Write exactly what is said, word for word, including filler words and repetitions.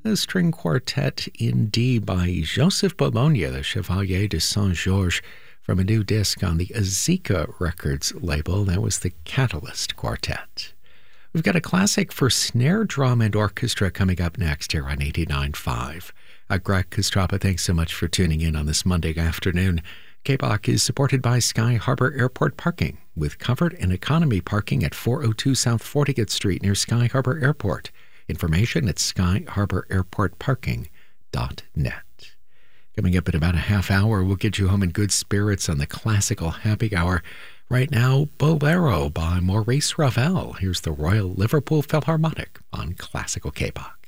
A string quartet in D by Joseph Bologna, the Chevalier de Saint-Georges, from a new disc on the Azika Records label. That was the Catalyst Quartet. We've got a classic for snare, drum, and orchestra coming up next here on eighty-nine point five. Uh, Greg Kostrapa, thanks so much for tuning in on this Monday afternoon. K B O C is supported by Sky Harbor Airport Parking, with comfort and economy parking at four oh two South fortieth Street near Sky Harbor Airport. Information at sky harbor airport parking dot net. Coming up in about a half hour, we'll get you home in good spirits on the classical happy hour. Right now, Bolero by Maurice Ravel. Here's the Royal Liverpool Philharmonic on Classical K B O C.